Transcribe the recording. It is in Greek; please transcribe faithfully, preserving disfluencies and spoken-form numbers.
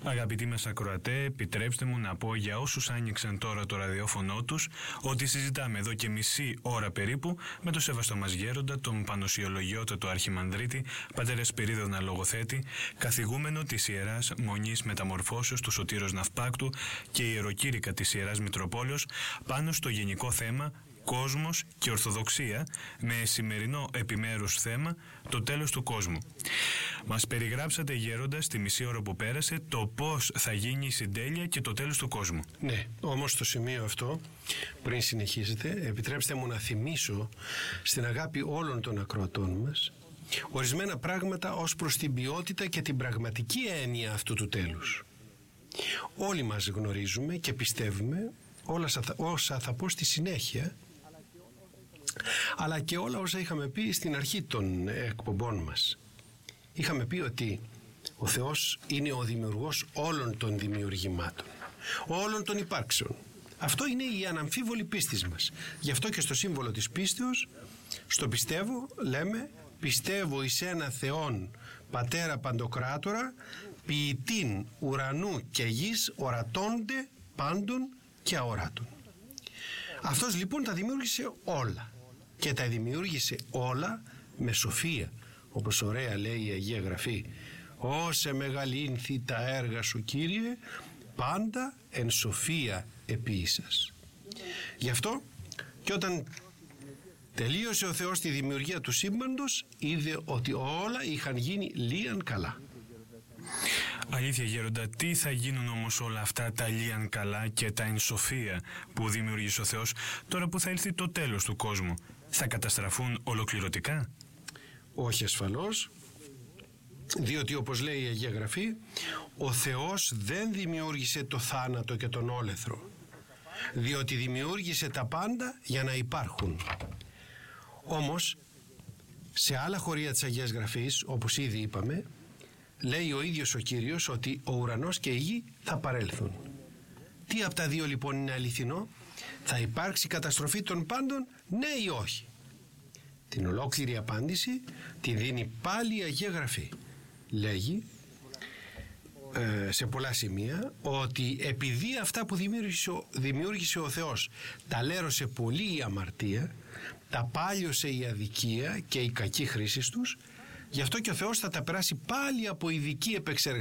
Αγαπητοί μας ακροατέ, επιτρέψτε μου να πω για όσους άνοιξαν τώρα το ραδιόφωνο τους ότι συζητάμε εδώ και μισή ώρα περίπου με τον σεβαστό μας γέροντα, τον Πανοσιολογιότατο Αρχιμανδρίτη, πατέρα Σπυρίδωνα Λογοθέτη, καθηγούμενο της Ιεράς Μονής Μεταμορφώσεως του Σωτήρος Ναυπάκτου και ιεροκήρυκα της Ιεράς Μητροπόλεως πάνω στο γενικό θέμα κόσμος και Ορθοδοξία, με σημερινό επιμέρους θέμα το τέλος του κόσμου. Μας περιγράψατε, γέροντα, στη μισή ώρα που πέρασε, το πώς θα γίνει η συντέλεια και το τέλος του κόσμου. Ναι, όμως στο σημείο αυτό, πριν συνεχίσετε, επιτρέψτε μου να θυμίσω στην αγάπη όλων των ακροατών μας ορισμένα πράγματα ως προς την ποιότητα και την πραγματική έννοια αυτού του τέλους. Όλοι μας γνωρίζουμε και πιστεύουμε όλα όσα θα πω στη συνέχεια, αλλά και όλα όσα είχαμε πει στην αρχή των εκπομπών μας. Είχαμε πει ότι ο Θεός είναι ο δημιουργός όλων των δημιουργημάτων, όλων των υπάρξεων. Αυτό είναι η αναμφίβολη πίστη μας. Γι' αυτό και στο σύμβολο της πίστεως, στο πιστεύω, λέμε πιστεύω εις ένα Θεόν Πατέρα Παντοκράτορα, ποιητήν ουρανού και γης, ορατώνται πάντων και αοράτων. Αυτός λοιπόν τα δημιούργησε όλα και τα δημιούργησε όλα με σοφία, όπως ωραία λέει η Αγία Γραφή. «Όσε μεγαλύνθη τα έργα σου, Κύριε, πάντα εν σοφία επίησας». Γι' αυτό και όταν τελείωσε ο Θεός τη δημιουργία του σύμπαντος, είδε ότι όλα είχαν γίνει λίαν καλά. Αλήθεια, γέροντα, τι θα γίνουν όμως όλα αυτά τα λίαν καλά και τα εν σοφία που δημιούργησε ο Θεός τώρα που θα έλθει το τέλος του κόσμου? Θα καταστραφούν ολοκληρωτικά? Όχι ασφαλώς, διότι όπως λέει η Αγία Γραφή, ο Θεός δεν δημιούργησε το θάνατο και τον όλεθρο, διότι δημιούργησε τα πάντα για να υπάρχουν. Όμως σε άλλα χωρία της Αγίας Γραφής, όπως ήδη είπαμε, λέει ο ίδιος ο Κύριος ότι ο ουρανός και η γη θα παρέλθουν. Τι από τα δύο λοιπόν είναι αληθινό? Θα υπάρξει καταστροφή των πάντων, ναι ή όχι? Την ολόκληρη απάντηση τη δίνει πάλι η Αγία Γραφή. Λέγει ε, σε πολλά σημεία ότι επειδή αυτά που δημιούργησε ο, δημιούργησε ο Θεός τα λέρωσε πολύ η αμαρτία, τα πάλιωσε η αδικία και η κακή χρήση τους, γι' αυτό και ο Θεός θα τα περάσει πάλι από ειδική επεξεργασία